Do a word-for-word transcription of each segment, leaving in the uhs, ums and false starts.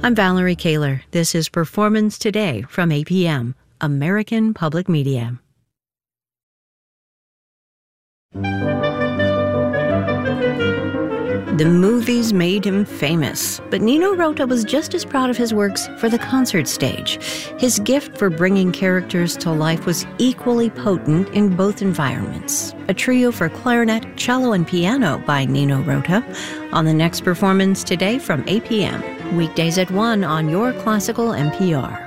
I'm Valerie Kaler. This is Performance Today from A P M, American Public Media. The movies made him famous, but Nino Rota was just as proud of his works for the concert stage. His gift for bringing characters to life was equally potent in both environments. A trio for clarinet, cello, and piano by Nino Rota on the next Performance Today from A P M, weekdays at one on your classical N P R.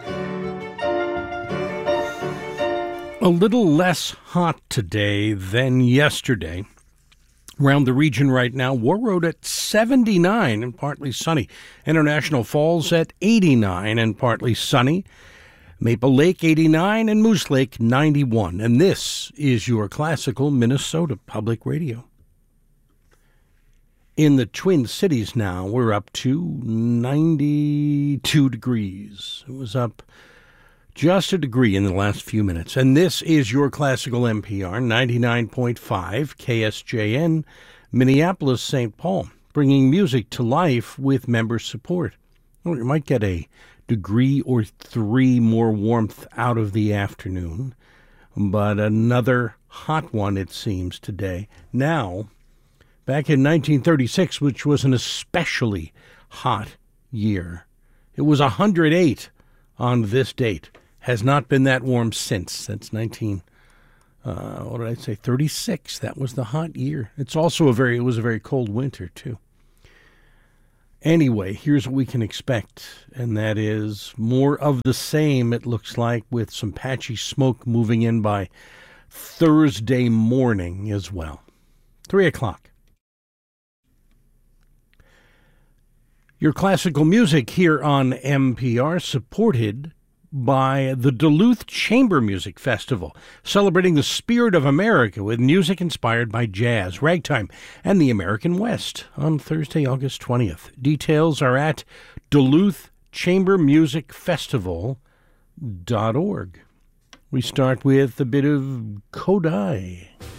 A little less hot today than yesterday. Around the region right now, Warroad at seventy-nine and partly sunny. International Falls at eighty-nine and partly sunny. Maple Lake eighty-nine and Moose Lake ninety-one. And this is your classical Minnesota Public Radio. In the Twin Cities now, we're up to ninety-two degrees. It was up just a degree in the last few minutes. And this is your classical N P R, ninety-nine point five K S J N, Minneapolis, Saint Paul, bringing music to life with member support. Well, you might get a degree or three more warmth out of the afternoon, but another hot one, it seems, today. Now, back in nineteen thirty-six, which was an especially hot year, it was one hundred eight on this date. Has not been that warm since, since nineteen, uh, what did I say, thirty-six. That was the hot year. It's also a very, it was a very cold winter, too. Anyway, here's what we can expect, and that is more of the same, it looks like, with some patchy smoke moving in by Thursday morning as well. Three o'clock. Your classical music here on N P R, supported by the Duluth Chamber Music Festival, celebrating the spirit of America with music inspired by jazz, ragtime, and the American West on Thursday, August twentieth. Details are at Duluth Chamber Music Festival dot org. We start with a bit of Kodai.